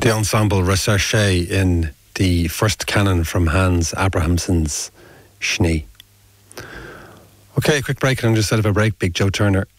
The ensemble Recherche in the first canon from Hans Abrahamson's Schnee. Okay, a quick break, and just out of a break, Big Joe Turner